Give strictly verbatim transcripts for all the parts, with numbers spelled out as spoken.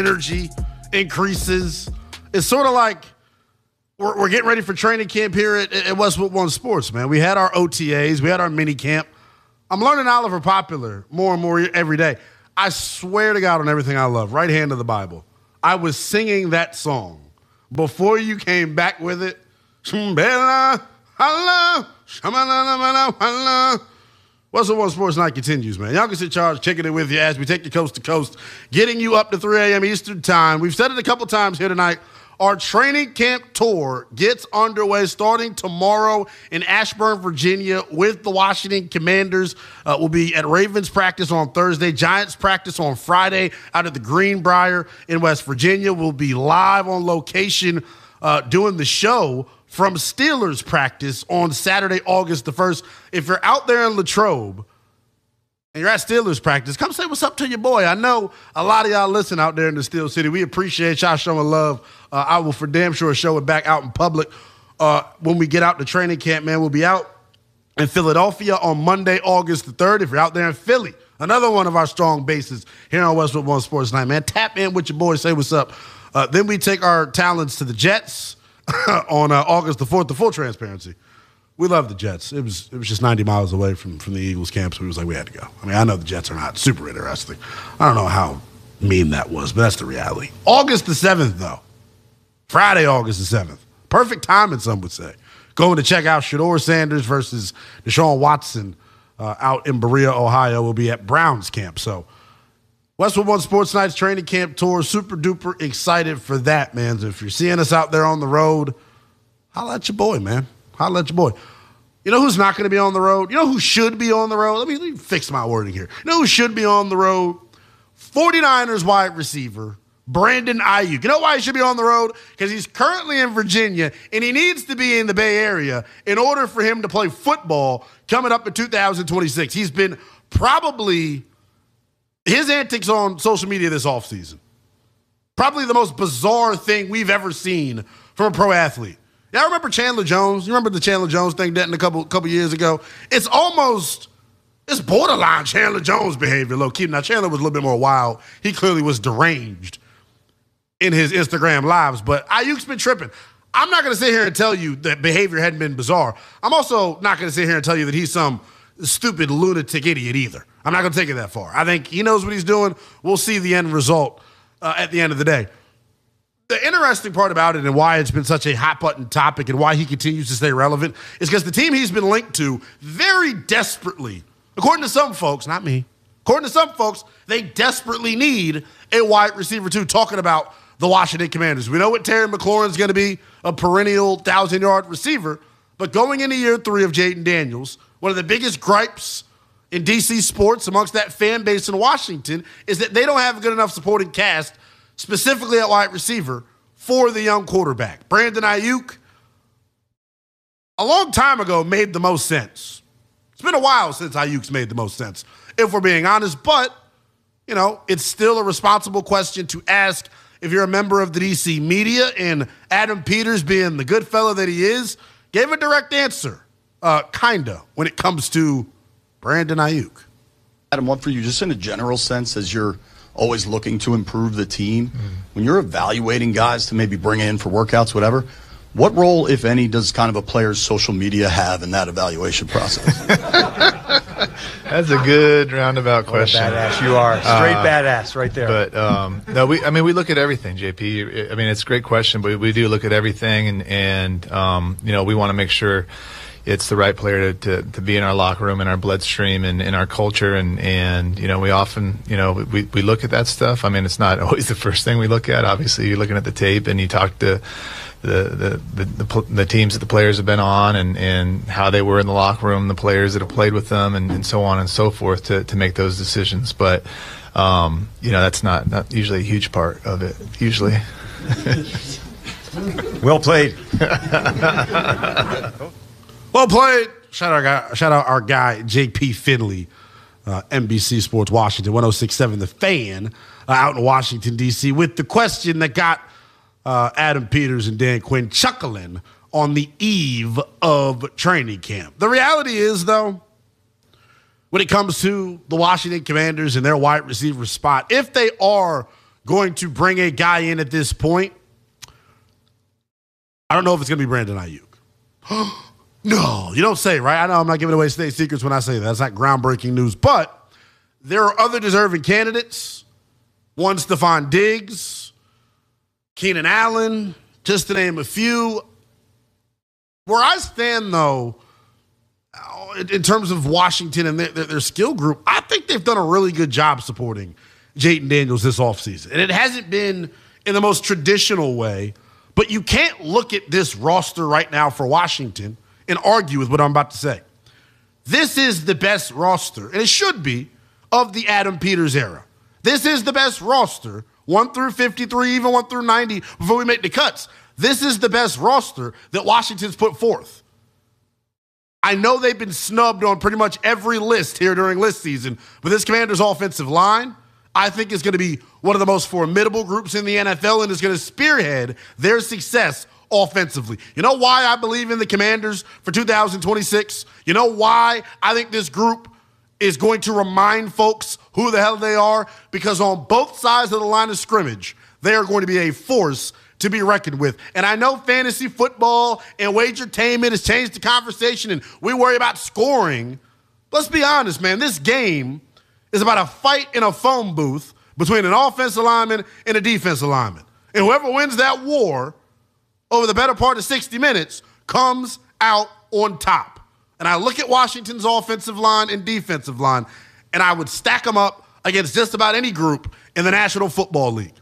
energy increases. It's sort of like we're, we're getting ready for training camp here at, at Westwood One Sports, man. We had our O T As. We had our mini camp. I'm learning Oliver Popular more and more every day. I swear to God on everything I love, right hand of the Bible, I was singing that song before you came back with it. Westwood One Sports Night continues, man. Y'all can sit charge, kicking it with you as we take you coast to coast, getting you up to three a.m. Eastern time. We've said it a couple times here tonight. Our training camp tour gets underway starting tomorrow in Ashburn, Virginia with the Washington Commanders. Uh, we'll be at Ravens practice on Thursday, Giants practice on Friday out at the Greenbrier in West Virginia. We'll be live on location uh, doing the show from Steelers practice on Saturday, August the first. If you're out there in Latrobe and you're at Steelers practice, come say what's up to your boy. I know a lot of y'all listen out there in the Steel City. We appreciate y'all showing love. Uh, I will for damn sure show it back out in public uh, when we get out to training camp, man. We'll be out in Philadelphia on Monday, August the third. If you're out there in Philly, another one of our strong bases here on Westwood One Sports Night, man. Tap in with your boy, say what's up. Uh, then we take our talents to the Jets on uh, August the fourth, the full transparency. We love the Jets. It was it was just ninety miles away from, from the Eagles camp, so we was like, we had to go. I mean, I know the Jets are not super interesting. I don't know how mean that was, but that's the reality. August the seventh, though. Friday, August the seventh. Perfect timing, some would say. Going to check out Shedeur Sanders versus Deshaun Watson uh, out in Berea, Ohio. We'll be at Browns camp. So Westwood One Sports Night's training camp tour. Super duper excited for that, man. So if you're seeing us out there on the road, holla at your boy, man. Holla at your boy. You know who's not going to be on the road? You know who should be on the road? Let me, let me fix my wording here. You know who should be on the road? forty-niners wide receiver Brandon Aiyuk. You know why he should be on the road? Because he's currently in Virginia, and he needs to be in the Bay Area in order for him to play football coming up in two thousand twenty-six. He's been probably his antics on social media this offseason. Probably the most bizarre thing we've ever seen from a pro athlete. Y'all remember Chandler Jones? You remember the Chandler Jones thing Denton a couple couple years ago? It's almost, it's borderline Chandler Jones behavior, low key. Now, Chandler was a little bit more wild. He clearly was deranged in his Instagram lives, but Ayuk's been tripping. I'm not going to sit here and tell you that behavior hadn't been bizarre. I'm also not going to sit here and tell you that he's some stupid lunatic idiot either. I'm not going to take it that far. I think he knows what he's doing. We'll see the end result uh, at the end of the day. The interesting part about it and why it's been such a hot-button topic and why he continues to stay relevant is because the team he's been linked to very desperately, according to some folks, not me, according to some folks, they desperately need a wide receiver too, talking about the Washington Commanders. We know what Terry McLaurin's going to be, a perennial thousand-yard receiver, but going into year three of Jaden Daniels, one of the biggest gripes in D C sports amongst that fan base in Washington is that they don't have a good enough supporting cast, specifically at wide receiver, for the young quarterback. Brandon Aiyuk, a long time ago, made the most sense. It's been a while since Ayuk's made the most sense, if we're being honest, but, you know, it's still a responsible question to ask if you're a member of the D C media, and Adam Peters, being the good fellow that he is, gave a direct answer, uh, kinda, when it comes to Brandon Aiyuk. Adam, one for you, just in a general sense, as you're always looking to improve the team, mm. when you're evaluating guys to maybe bring in for workouts, whatever, what role, if any, does kind of a player's social media have in that evaluation process? That's a good roundabout question. What a badass you are. Straight uh, badass right there. But, um, no, we, I mean, we look at everything, J P. I mean, it's a great question, but we do look at everything, and, and um, you know, we want to make sure it's the right player to, to, to be in our locker room, in our bloodstream, and in our culture. And, and, you know, we often, you know, we, we look at that stuff. I mean, it's not always the first thing we look at. Obviously, you're looking at the tape and you talk to the, the, the, the, the teams that the players have been on, and, and how they were in the locker room, the players that have played with them, and, and so on and so forth to, to make those decisions. But, um, you know, that's not, not usually a huge part of it, usually. Well played. Well played. Shout out our guy, shout out our guy J P Finley, uh, N B C Sports Washington, one oh six point seven The Fan, uh, out in Washington, D C, with the question that got uh, Adam Peters and Dan Quinn chuckling on the eve of training camp. The reality is, though, when it comes to the Washington Commanders and their wide receiver spot, if they are going to bring a guy in at this point, I don't know if it's going to be Brandon Ayuk. No, you don't say, right? I know I'm not giving away state secrets when I say that. That's not groundbreaking news. But there are other deserving candidates. One, Stephon Diggs, Keenan Allen, just to name a few. Where I stand, though, in terms of Washington and their, their, their skill group, I think they've done a really good job supporting Jayden Daniels this offseason. And it hasn't been in the most traditional way, but you can't look at this roster right now for Washington and argue with what I'm about to say. This is the best roster, and it should be, of the Adam Peters era. This is the best roster, one through fifty-three, even one through ninety, before we make the cuts. This is the best roster that Washington's put forth. I know they've been snubbed on pretty much every list here during list season, but this Commanders' offensive line, I think, is going to be one of the most formidable groups in the N F L and is going to spearhead their success offensively. You know why I believe in the Commanders for two thousand twenty-six? You know why I think this group is going to remind folks who the hell they are? Because on both sides of the line of scrimmage, they are going to be a force to be reckoned with. And I know fantasy football and wagertainment has changed the conversation and we worry about scoring. Let's be honest, man. This game is about a fight in a phone booth between an offensive lineman and a defensive lineman. And whoever wins that war over the better part of sixty minutes comes out on top. And I look at Washington's offensive line and defensive line, and I would stack them up against just about any group in the National Football League.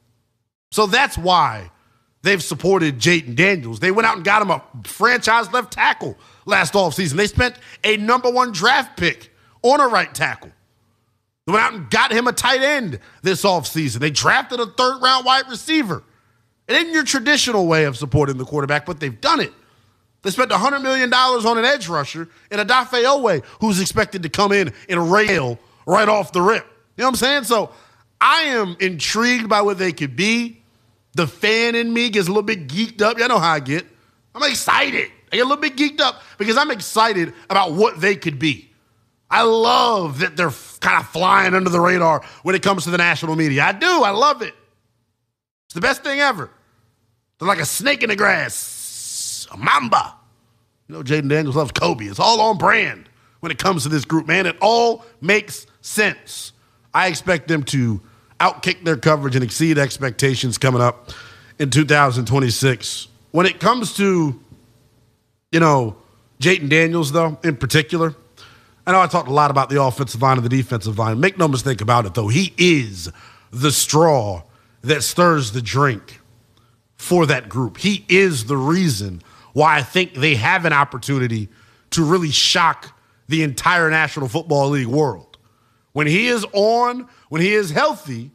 So that's why they've supported Jayden Daniels. They went out and got him a franchise left tackle last offseason. They spent a number one draft pick on a right tackle. They went out and got him a tight end this offseason. They drafted a third-round wide receiver. It ain't your traditional way of supporting the quarterback, but they've done it. They spent one hundred million dollars on an edge rusher in Odafe Oweh, who's expected to come in and rail right off the rip. You know what I'm saying? So I am intrigued by what they could be. The fan in me gets a little bit geeked up. Y'all know how I get. I'm excited. I get a little bit geeked up because I'm excited about what they could be. I love that they're kind of flying under the radar when it comes to the national media. I do. I love it. It's the best thing ever. They're like a snake in the grass, a mamba. You know, Jayden Daniels loves Kobe. It's all on brand when it comes to this group, man. It all makes sense. I expect them to outkick their coverage and exceed expectations coming up in two thousand twenty-six. When it comes to, you know, Jayden Daniels, though, in particular, I know I talked a lot about the offensive line and the defensive line. Make no mistake about it, though. He is the straw that stirs the drink for that group. He is the reason why I think they have an opportunity to really shock the entire National Football League world. When he is on, when he is healthy,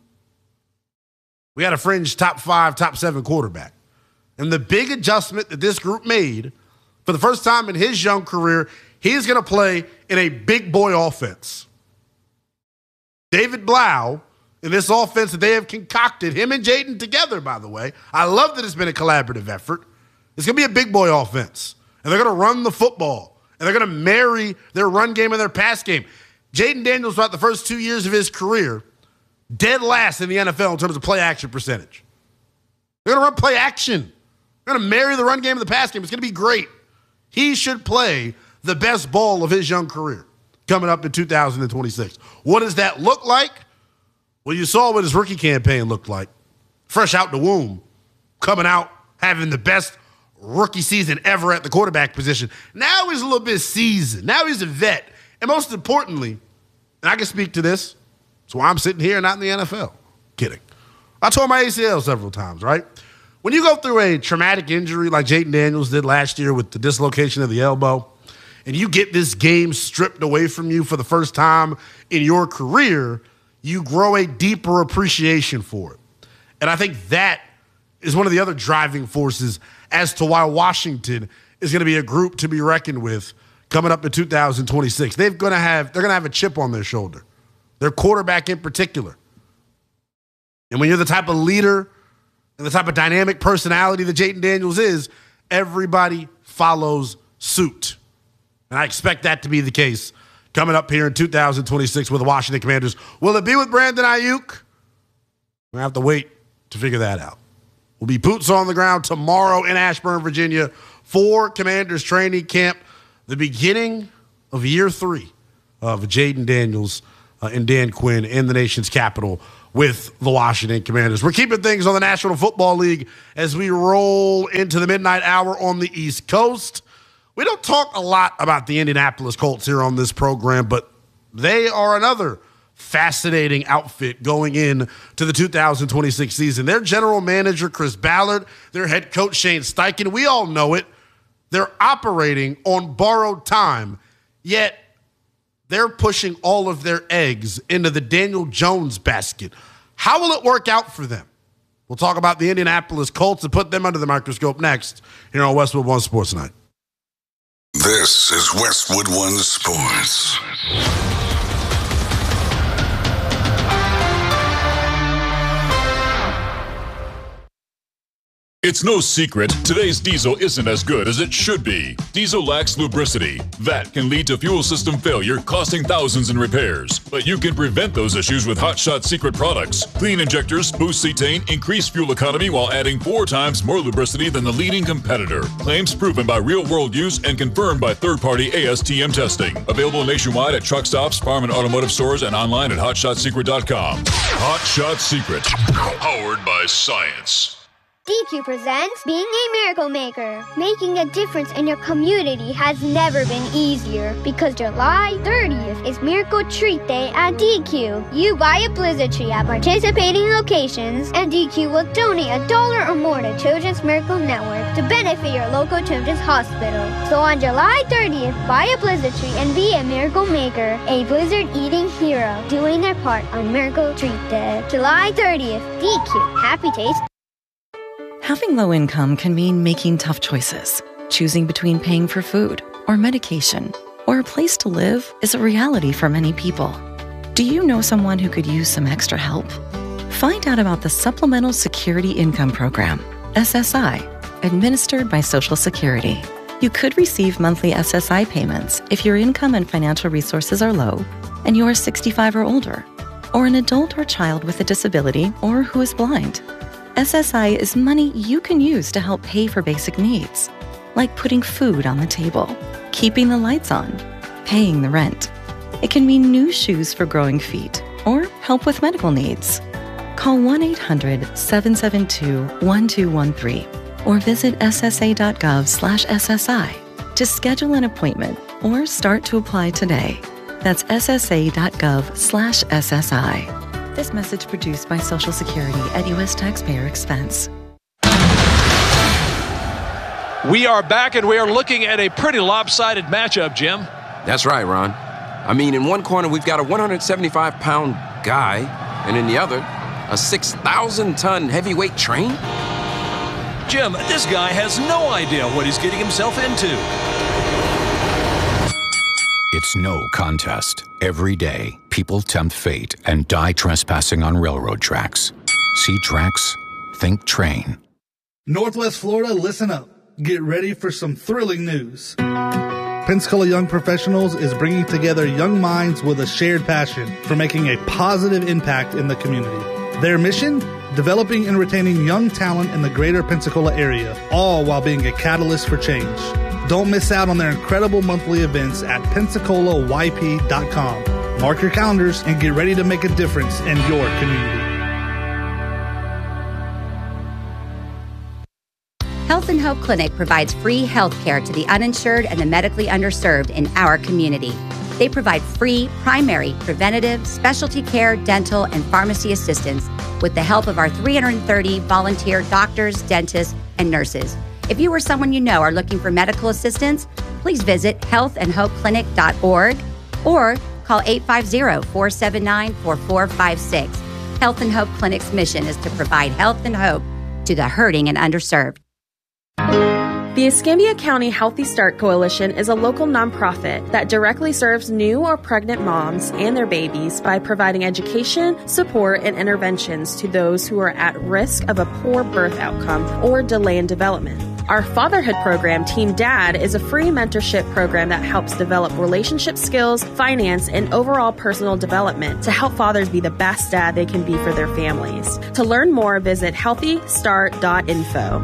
we got a fringe top five, top seven quarterback. And the big adjustment that this group made for the first time in his young career, he's going to play in a big boy offense. David Blau, in this offense that they have concocted, him and Jayden together, by the way. I love that it's been a collaborative effort. It's going to be a big boy offense. And they're going to run the football. And they're going to marry their run game and their pass game. Jayden Daniels, throughout the first two years of his career, dead last in the N F L in terms of play action percentage. They're going to run play action. They're going to marry the run game and the pass game. It's going to be great. He should play the best ball of his young career coming up in two thousand twenty-six. What does that look like? Well, you saw what his rookie campaign looked like. Fresh out the womb, coming out, having the best rookie season ever at the quarterback position. Now he's a little bit seasoned. Now he's a vet. And most importantly, and I can speak to this, that's why I'm sitting here not in the N F L. Kidding. I tore my A C L several times, right? When you go through a traumatic injury like Jayden Daniels did last year with the dislocation of the elbow, and you get this game stripped away from you for the first time in your career, you grow a deeper appreciation for it. And I think that is one of the other driving forces as to why Washington is going to be a group to be reckoned with coming up in two thousand twenty-six. They're going to have, they're going to have a chip on their shoulder. Their quarterback in particular. And when you're the type of leader and the type of dynamic personality that Jayden Daniels is, everybody follows suit. And I expect that to be the case coming up here in two thousand twenty-six with the Washington Commanders. Will it be with Brandon Ayuk? We're going to have to wait to figure that out. We'll be boots on the ground tomorrow in Ashburn, Virginia for Commanders training camp, the beginning of year three of Jaden Daniels uh, and Dan Quinn in the nation's capital with the Washington Commanders. We're keeping things on the National Football League as we roll into the midnight hour on the East Coast. We don't talk a lot about the Indianapolis Colts here on this program, but they are another fascinating outfit going in to the two thousand twenty-six season. Their general manager, Chris Ballard, their head coach, Shane Steichen, we all know it. They're operating on borrowed time, yet they're pushing all of their eggs into the Daniel Jones basket. How will it work out for them? We'll talk about the Indianapolis Colts and put them under the microscope next here on Westwood One Sports Night. This is Westwood One Sports. It's no secret, today's diesel isn't as good as it should be. Diesel lacks lubricity. That can lead to fuel system failure, costing thousands in repairs. But you can prevent those issues with Hot Shot Secret products. Clean injectors, boost cetane, increase fuel economy while adding four times more lubricity than the leading competitor. Claims proven by real-world use and confirmed by third-party A S T M testing. Available nationwide at truck stops, farm and automotive stores, and online at hot shot secret dot com. Hot Shot Secret, powered by science. D Q presents Being a Miracle Maker. Making a difference in your community has never been easier because July thirtieth is Miracle Treat Day at D Q. You buy a Blizzard tree at participating locations and D Q will donate a dollar or more to Children's Miracle Network to benefit your local children's hospital. So on July thirtieth, buy a Blizzard tree and be a Miracle Maker, a Blizzard eating hero, doing their part on Miracle Treat Day. July thirtieth, D Q. Happy taste. Having low income can mean making tough choices. Choosing between paying for food or medication or a place to live is a reality for many people. Do you know someone who could use some extra help? Find out about the Supplemental Security Income Program, S S I, administered by Social Security. You could receive monthly S S I payments if your income and financial resources are low and you are sixty-five or older, or an adult or child with a disability or who is blind. S S I is money you can use to help pay for basic needs, like putting food on the table, keeping the lights on, paying the rent. It can mean new shoes for growing feet or help with medical needs. Call one eight hundred seven seven two one two one three or visit S S A dot gov slash S S I to schedule an appointment or start to apply today. That's S S A dot gov slash S S I. This message produced by Social Security at U S taxpayer expense. We are back, and we are looking at a pretty lopsided matchup, Jim. That's right, Ron. I mean, in one corner, we've got a one hundred seventy-five pound guy, and in the other, a six thousand ton heavyweight train. Jim, this guy has no idea what he's getting himself into. It's no contest. Every day, people tempt fate and die trespassing on railroad tracks. See tracks? Think train. Northwest Florida, listen up. Get ready for some thrilling news. Pensacola Young Professionals is bringing together young minds with a shared passion for making a positive impact in the community. Their mission? Developing and retaining young talent in the greater Pensacola area, all while being a catalyst for change. Don't miss out on their incredible monthly events at pensacola y p dot com. Mark your calendars and get ready to make a difference in your community. Health and Hope Clinic provides free health care to the uninsured and the medically underserved in our community. They provide free, primary, preventative, specialty care, dental, and pharmacy assistance with the help of our three hundred thirty volunteer doctors, dentists, and nurses. If you or someone you know are looking for medical assistance, please visit health and hope clinic dot org or call eight five zero, four seven nine, four four five six. Health and Hope Clinic's mission is to provide health and hope to the hurting and underserved. The Escambia County Healthy Start Coalition is a local nonprofit that directly serves new or pregnant moms and their babies by providing education, support, and interventions to those who are at risk of a poor birth outcome or delay in development. Our fatherhood program, Team Dad, is a free mentorship program that helps develop relationship skills, finance, and overall personal development to help fathers be the best dad they can be for their families. To learn more, visit healthy start dot info.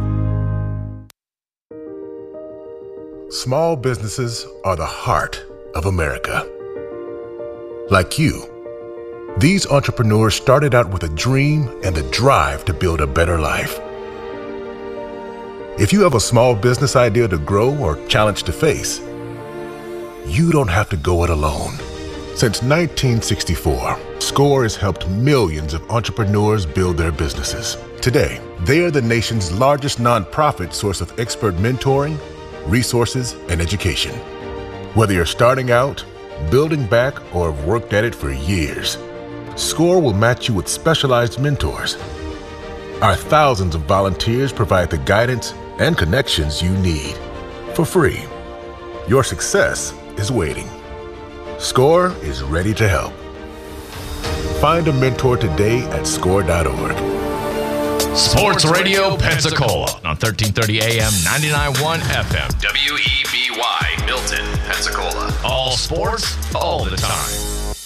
Small businesses are the heart of America. Like you, these entrepreneurs started out with a dream and the drive to build a better life. If you have a small business idea to grow or challenge to face, you don't have to go it alone. Since nineteen sixty-four, SCORE has helped millions of entrepreneurs build their businesses. Today, they are the nation's largest nonprofit source of expert mentoring, resources, and education. Whether you're starting out, building back, or have worked at it for years, SCORE will match you with specialized mentors. Our thousands of volunteers provide the guidance and connections you need for free. Your success is waiting. SCORE is ready to help. Find a mentor today at score dot org. Sports Radio Pensacola on thirteen thirty A M, ninety-nine point one F M. W E B Y, Milton, Pensacola. All sports, all the time.